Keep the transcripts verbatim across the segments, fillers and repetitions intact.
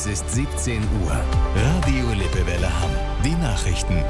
ist siebzehn Uhr. Radio Lippewelle Hamm. Die Nachrichten.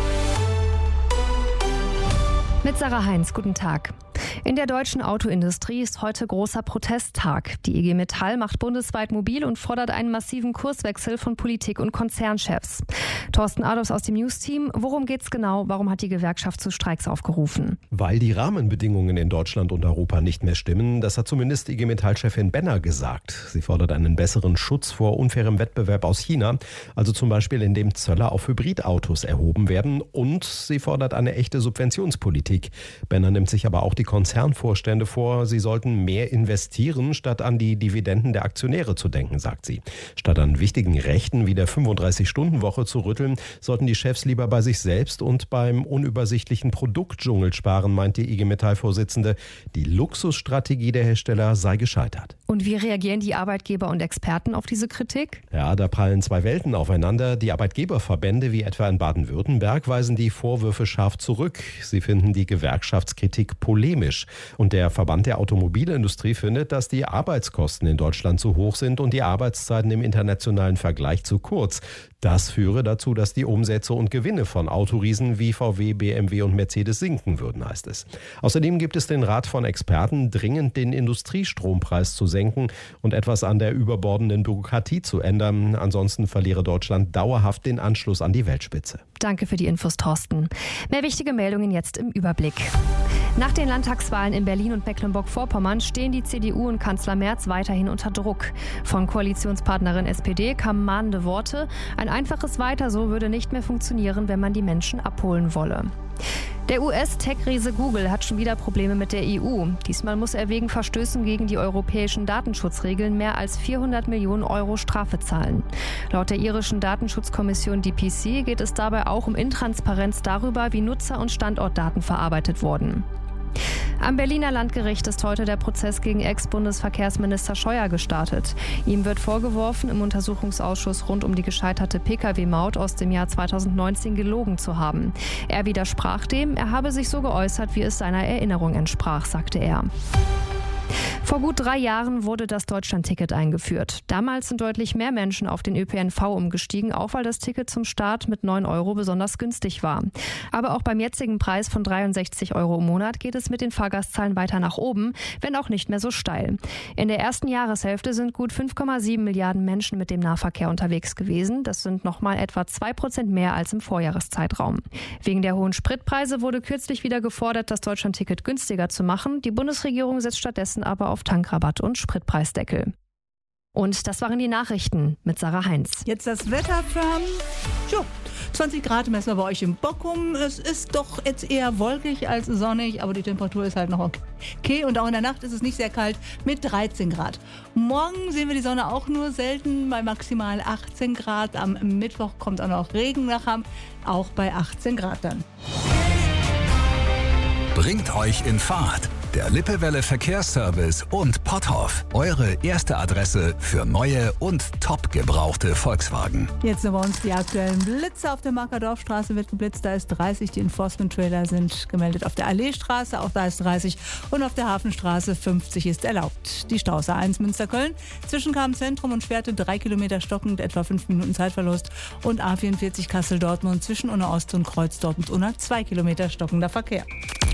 Mit Sarah Heinz, guten Tag. In der deutschen Autoindustrie ist heute großer Protesttag. Die I G Metall macht bundesweit mobil und fordert einen massiven Kurswechsel von Politik und Konzernchefs. Thorsten Adolfs aus dem News-Team. Worum geht's genau? Warum hat die Gewerkschaft zu Streiks aufgerufen? Weil die Rahmenbedingungen in Deutschland und Europa nicht mehr stimmen. Das hat zumindest I G Metall-Chefin Benner gesagt. Sie fordert einen besseren Schutz vor unfairem Wettbewerb aus China. Also zum Beispiel, indem Zölle auf Hybridautos erhoben werden. Und sie fordert eine echte Subventionspolitik. Benner nimmt sich aber auch die Konzernvorstände vor, sie sollten mehr investieren, statt an die Dividenden der Aktionäre zu denken, sagt sie. Statt an wichtigen Rechten wie der fünfunddreißig-Stunden-Woche zu rütteln, sollten die Chefs lieber bei sich selbst und beim unübersichtlichen Produktdschungel sparen, meint die I G Metall-Vorsitzende. Die Luxusstrategie der Hersteller sei gescheitert. Und wie reagieren die Arbeitgeber und Experten auf diese Kritik? Ja, da prallen zwei Welten aufeinander. Die Arbeitgeberverbände, wie etwa in Baden-Württemberg, weisen die Vorwürfe scharf zurück. Sie finden die Gewerkschaftskritik polemisch. Und der Verband der Automobilindustrie findet, dass die Arbeitskosten in Deutschland zu hoch sind und die Arbeitszeiten im internationalen Vergleich zu kurz. Das führe dazu, dass die Umsätze und Gewinne von Autoriesen wie V W, B M W und Mercedes sinken würden, heißt es. Außerdem gibt es den Rat von Experten, dringend den Industriestrompreis zu senken und etwas an der überbordenden Bürokratie zu ändern. Ansonsten verliere Deutschland dauerhaft den Anschluss an die Weltspitze. Danke für die Infos, Thorsten. Mehr wichtige Meldungen jetzt im Überblick. Nach den Landtagswahlen in Berlin und Mecklenburg-Vorpommern stehen die C D U und Kanzler Merz weiterhin unter Druck. Von Koalitionspartnerin S P D kamen mahnende Worte. Ein einfaches Weiter so würde nicht mehr funktionieren, wenn man die Menschen abholen wolle. Der U S-Tech-Riese Google hat schon wieder Probleme mit der E U. Diesmal muss er wegen Verstößen gegen die europäischen Datenschutzregeln mehr als vierhundert Millionen Euro Strafe zahlen. Laut der irischen Datenschutzkommission D P C geht es dabei auch um Intransparenz darüber, wie Nutzer- und Standortdaten verarbeitet wurden. Am Berliner Landgericht ist heute der Prozess gegen Ex-Bundesverkehrsminister Scheuer gestartet. Ihm wird vorgeworfen, im Untersuchungsausschuss rund um die gescheiterte Pkw-Maut aus dem Jahr zweitausendneunzehn gelogen zu haben. Er widersprach dem, er habe sich so geäußert, wie es seiner Erinnerung entsprach, sagte er. Vor gut drei Jahren wurde das Deutschland-Ticket eingeführt. Damals sind deutlich mehr Menschen auf den Ö P N V umgestiegen, auch weil das Ticket zum Start mit neun Euro besonders günstig war. Aber auch beim jetzigen Preis von dreiundsechzig Euro im Monat geht es mit den Fahrgastzahlen weiter nach oben, wenn auch nicht mehr so steil. In der ersten Jahreshälfte sind gut fünf Komma sieben Milliarden Menschen mit dem Nahverkehr unterwegs gewesen. Das sind nochmal etwa zwei Prozent mehr als im Vorjahreszeitraum. Wegen der hohen Spritpreise wurde kürzlich wieder gefordert, das Deutschland-Ticket günstiger zu machen. Die Bundesregierung setzt stattdessen aber auf Tankrabatt und Spritpreisdeckel. Und das waren die Nachrichten mit Sarah Heinz. Jetzt das Wetter für jo, zwanzig Grad messen wir bei euch in Bockum. Es ist doch jetzt eher wolkig als sonnig, aber die Temperatur ist halt noch okay. Und auch in der Nacht ist es nicht sehr kalt mit dreizehn Grad. Morgen sehen wir die Sonne auch nur selten bei maximal achtzehn Grad. Am Mittwoch kommt auch noch Regen nach Hamm, auch bei achtzehn Grad dann. Bringt euch in Fahrt. Der Lippewelle Verkehrsservice und Potthoff. Eure erste Adresse für neue und top gebrauchte Volkswagen. Jetzt noch bei uns die aktuellen Blitze. Auf der Markerdorfstraße wird geblitzt, da ist dreißig. Die Enforcement-Trailer sind gemeldet auf der Alleestraße, auch da ist dreißig. Und auf der Hafenstraße fünfzig ist erlaubt. Die Staus A eins Münster-Köln zwischen Kamp-Zentrum und Schwerte drei Kilometer stockend, etwa fünf Minuten Zeitverlust. Und A vierundvierzig Kassel-Dortmund zwischen Unna Ost und Kreuzdorf und Unna zwei Kilometer stockender Verkehr.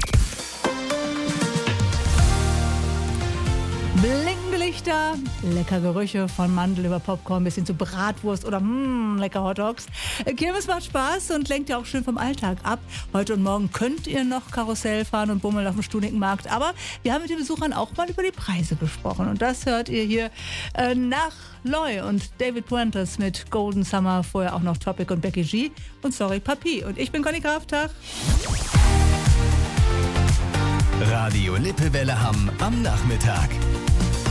Blinkende Lichter, lecker Gerüche von Mandel über Popcorn bis hin zu Bratwurst oder mh, lecker Hotdogs. Kirmes macht Spaß und lenkt ja auch schön vom Alltag ab. Heute und morgen könnt ihr noch Karussell fahren und bummeln auf dem Stunikenmarkt. Aber wir haben mit den Besuchern auch mal über die Preise gesprochen. Und das hört ihr hier äh, nach Loy und David Puentes mit Golden Summer. Vorher auch noch Topic und Becky G. Und sorry, Papi. Und ich bin Conny Kraftach. Radio Lippewelle Hamm am Nachmittag.